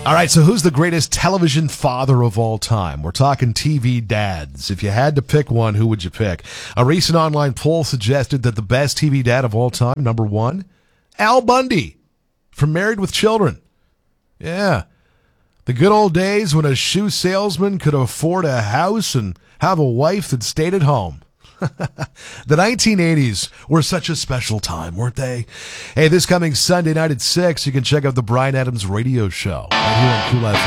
All right, so who's the greatest television father of all time? We're talking TV dads. If you had to pick one, who would you pick? A recent online poll suggested that the best TV dad of all time, number one, Al Bundy from Married with Children. Yeah. The good old days when a shoe salesman could afford a house and have a wife that stayed at home. The 1980s were such a special time, weren't they? Hey, this coming Sunday night at 6, you can check out the Bryan Adams Radio Show right here on Cool FM.